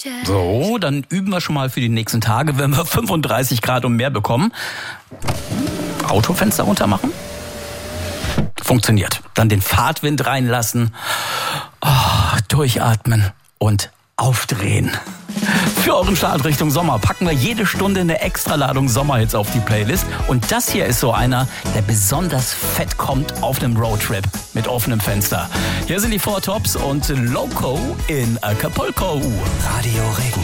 So, dann üben wir schon mal für die nächsten Tage, wenn wir 35 Grad und mehr bekommen. Autofenster runter machen. Funktioniert. Dann den Fahrtwind reinlassen. Durchatmen und aufdrehen. Für euren Start Richtung Sommer packen wir jede Stunde eine Extraladung Sommerhits auf die Playlist. Und das hier ist so einer, der besonders fett kommt auf einem Roadtrip mit offenem Fenster. Hier sind die Four Tops und Loco in Acapulco. Radio Regenbogen.